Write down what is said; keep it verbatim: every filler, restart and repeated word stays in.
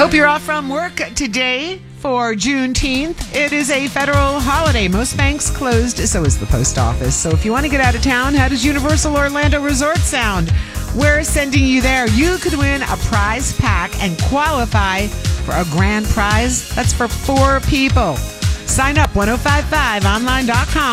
Hope you're off from work today for Juneteenth. It is a federal holiday. Most banks closed, so is the post office. So if you want to get out of town, how does Universal Orlando Resort sound? We're sending you there. You could win a prize pack and qualify for a grand prize. That's for four people. Sign up, ten fifty-five online dot com.